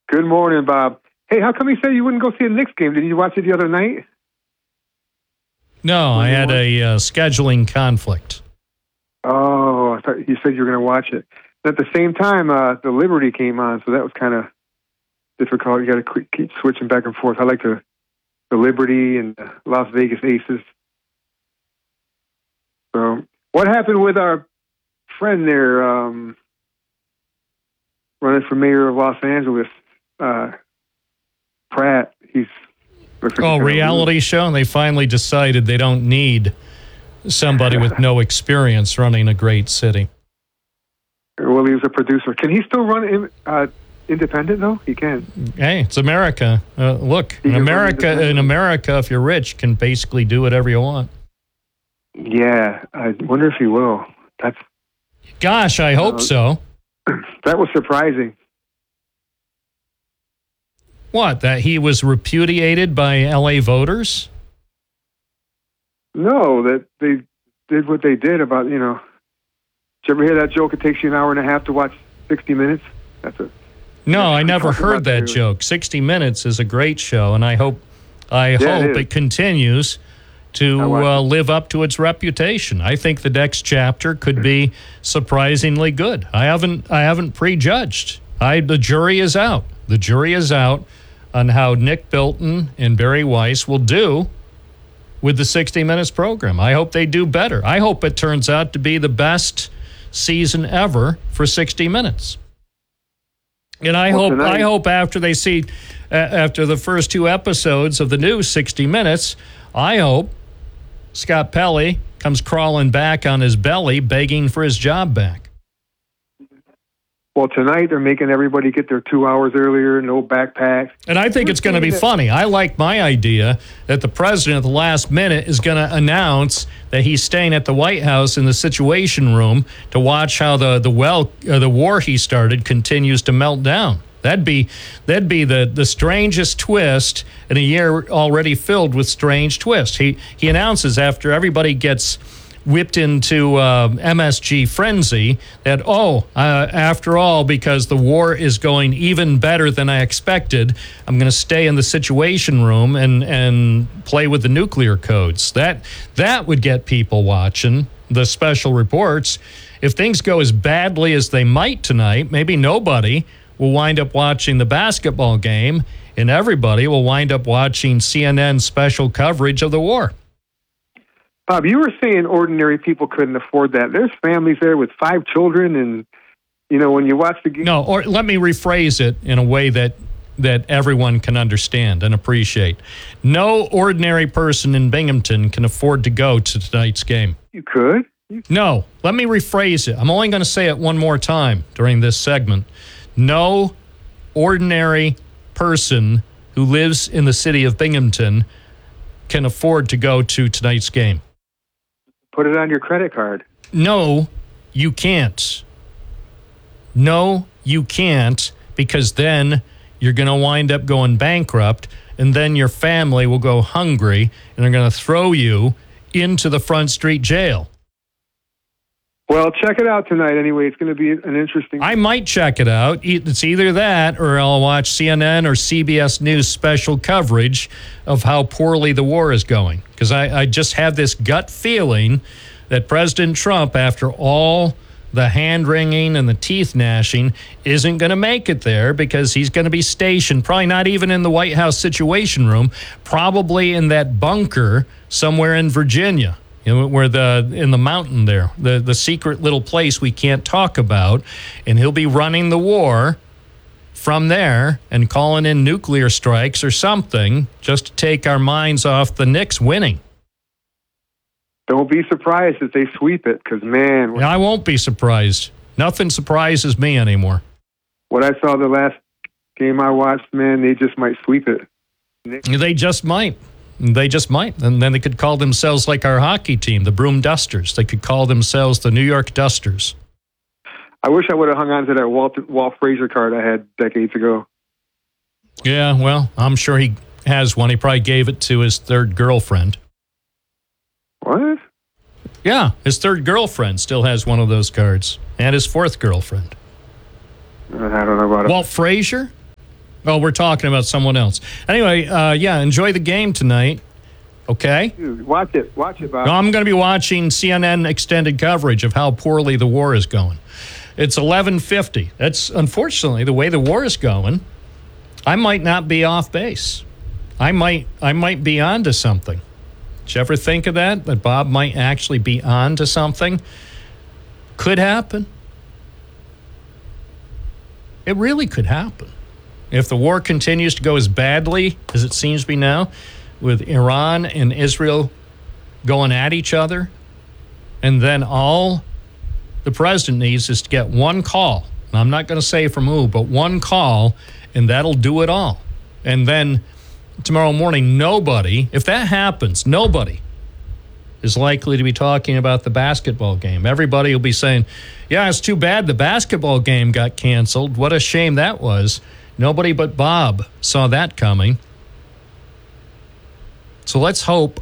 Good morning, Bob. Hey, how come you said you wouldn't go see the Knicks game? Did you watch it the other night? No, I had a scheduling conflict. Oh, I thought you said you were going to watch it. At the same time, the Liberty came on, so that was kind of difficult. You got to keep switching back and forth. I like the Liberty and the Las Vegas Aces. So, what happened with our friend there, running for mayor of Los Angeles, Pratt? Reality show? They finally decided they don't need somebody with no experience running a great city. Well, he was a producer. Can he still run independent, though? He can. Hey, it's America. Look, in America, if you're rich, can basically do whatever you want. Yeah, I wonder if he will. Gosh, I hope so. That was surprising. What, that he was repudiated by L.A. voters? No, that they did what they did about, Did you ever hear that joke, it takes you an hour and a half to watch 60 Minutes? No, I never heard that joke. 60 Minutes is a great show, and I hope it continues to live up to its reputation. I think the next chapter could be surprisingly good. I haven't prejudged. The jury is out. The jury is out on how Nick Bilton and Barry Weiss will do with the 60 Minutes program. I hope they do better. I hope it turns out to be the best season ever for 60 Minutes. And I hope after they see, after the first two episodes of the new 60 Minutes, I hope Scott Pelley comes crawling back on his belly, begging for his job back. Well, tonight they're making everybody get there 2 hours earlier, no backpacks. And I think it's going to be funny. I like my idea that the president at the last minute is going to announce that he's staying at the White House in the Situation Room to watch how the war he started continues to melt down. That'd be the strangest twist in a year already filled with strange twists. He announces after everybody gets whipped into MSG frenzy that, after all, because the war is going even better than I expected, I'm going to stay in the Situation Room and play with the nuclear codes. That would get people watching the special reports. If things go as badly as they might tonight, maybe nobody will wind up watching the basketball game, and everybody will wind up watching CNN special coverage of the war. Bob, you were saying ordinary people couldn't afford that. There's families there with 5 children, and, when you watch the game... No, or let me rephrase it in a way that everyone can understand and appreciate. No ordinary person in Binghamton can afford to go to tonight's game. You could. No, let me rephrase it. I'm only going to say it one more time during this segment. No ordinary person who lives in the city of Binghamton can afford to go to tonight's game. Put it on your credit card. No, you can't. No, you can't, because then you're going to wind up going bankrupt, and then your family will go hungry, and they're going to throw you into the Front Street jail. Well, check it out tonight anyway. It's going to be an interesting... I might check it out. It's either that or I'll watch CNN or CBS News special coverage of how poorly the war is going. Because I just have this gut feeling that President Trump, after all the hand-wringing and the teeth-gnashing, isn't going to make it there because he's going to be stationed, probably not even in the White House Situation Room, probably in that bunker somewhere in Virginia. Where in the mountain there, the secret little place we can't talk about, and he'll be running the war from there and calling in nuclear strikes or something just to take our minds off the Knicks winning. Don't be surprised if they sweep it, because, man... I won't be surprised. Nothing surprises me anymore. What I saw the last game I watched, man, they just might sweep it. They just might. They just might. And then they could call themselves like our hockey team, the Broom Dusters. They could call themselves the New York Dusters. I wish I would have hung on to that Walt Frazier card I had decades ago. Yeah, well, I'm sure he has one. He probably gave it to his third girlfriend. What? Yeah, his third girlfriend still has one of those cards. And his fourth girlfriend. I don't know about it. Walt Frazier? Oh, we're talking about someone else. Anyway, enjoy the game tonight. Okay? Dude, watch it, Bob. No, I'm going to be watching CNN extended coverage of how poorly the war is going. It's 11:50. That's unfortunately the way the war is going. I might not be off base. I might be onto something. Did you ever think of that? That Bob might actually be onto something? Could happen. It really could happen. If the war continues to go as badly as it seems to be now, with Iran and Israel going at each other, and then all the president needs is to get one call. And I'm not going to say from who, but one call, and that'll do it all. And then tomorrow morning, nobody, if that happens, nobody is likely to be talking about the basketball game. Everybody will be saying, yeah, it's too bad the basketball game got canceled. What a shame that was. Nobody but Bob saw that coming. So let's hope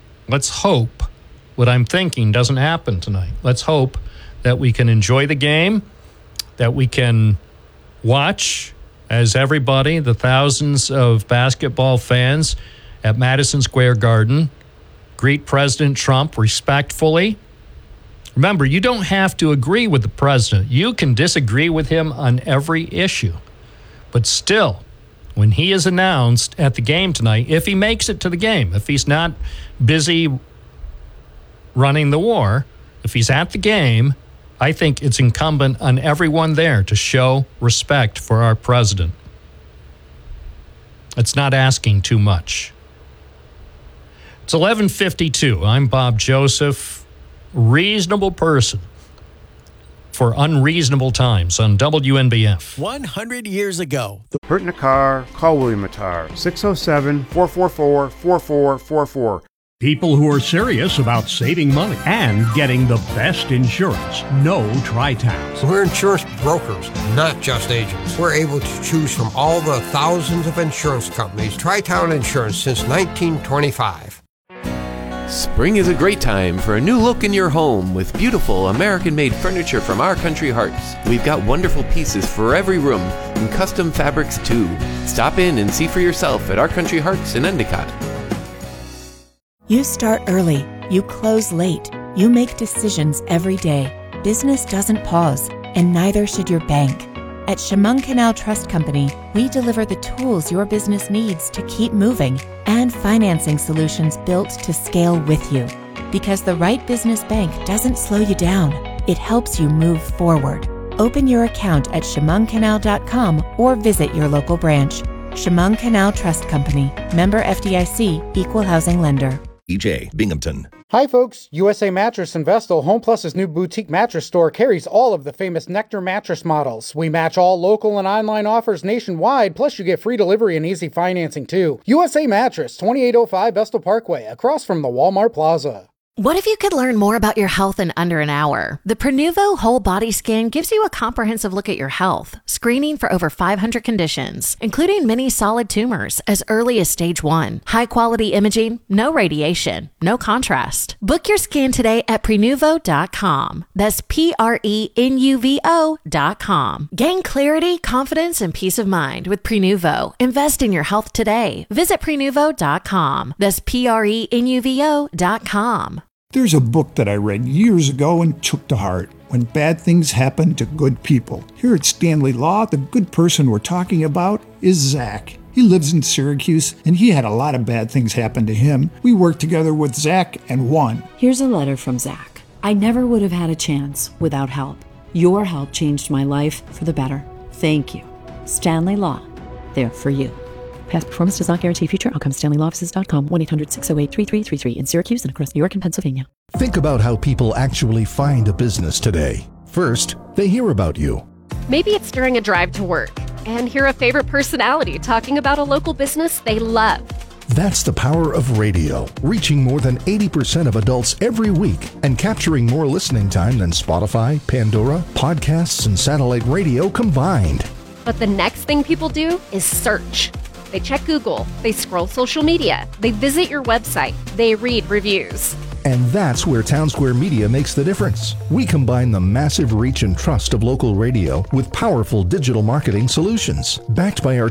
what I'm thinking doesn't happen tonight. Let's hope that we can enjoy the game, that we can watch as everybody, the thousands of basketball fans at Madison Square Garden, greet President Trump respectfully. Remember, you don't have to agree with the president. You can disagree with him on every issue. But still, when he is announced at the game tonight, if he makes it to the game, if he's not busy running the war, if he's at the game, I think it's incumbent on everyone there to show respect for our president. It's not asking too much. It's 11:52. I'm Bob Joseph, reasonable person for unreasonable times on WNBF. 100 years ago. Hurt in a car, call William Attar, 607-444-4444. People who are serious about saving money and getting the best insurance know Tri-Towns. We're insurance brokers, not just agents. We're able to choose from all the thousands of insurance companies. Tri-Town Insurance since 1925. Spring is a great time for a new look in your home with beautiful American-made furniture from Our Country Hearts. We've got wonderful pieces for every room and custom fabrics too. Stop in and see for yourself at Our Country Hearts in Endicott. You start early, you close late, you make decisions every day. Business doesn't pause, and neither should your bank. At Chemung Canal Trust Company, we deliver the tools your business needs to keep moving and financing solutions built to scale with you. Because the right business bank doesn't slow you down, it helps you move forward. Open your account at chemungcanal.com or visit your local branch. Chemung Canal Trust Company, member FDIC, equal housing lender. EJ Binghamton. Hi folks, USA Mattress and Vestal, Home Plus's new boutique mattress store, carries all of the famous Nectar mattress models. We match all local and online offers nationwide, plus you get free delivery and easy financing too. USA Mattress, 2805 Vestal Parkway, across from the Walmart Plaza. What if you could learn more about your health in under an hour? The Prenuvo Whole Body Scan gives you a comprehensive look at your health, screening for over 500 conditions, including many solid tumors as early as stage 1. High-quality imaging, no radiation, no contrast. Book your scan today at Prenuvo.com. That's Prenuvo.com. Gain clarity, confidence, and peace of mind with Prenuvo. Invest in your health today. Visit Prenuvo.com. That's Prenuvo.com. There's a book that I read years ago and took to heart. When Bad Things Happen to Good People. Here at Stanley Law, the good person we're talking about is Zach. He lives in Syracuse, and he had a lot of bad things happen to him. We worked together with Zach and won. Here's a letter from Zach. I never would have had a chance without help. Your help changed my life for the better. Thank you. Stanley Law, there for you. Past performance does not guarantee future outcomes. StanleyLawoffices.com, 1-800-608-3333 in Syracuse and across New York and Pennsylvania. Think about how people actually find a business today. First, they hear about you. Maybe it's during a drive to work and hear a favorite personality talking about a local business they love. That's the power of radio, reaching more than 80% of adults every week and capturing more listening time than Spotify, Pandora, podcasts, and satellite radio combined. But the next thing people do is search. They check Google, they scroll social media, they visit your website, they read reviews. And that's where Townsquare Media makes the difference. We combine the massive reach and trust of local radio with powerful digital marketing solutions, backed by our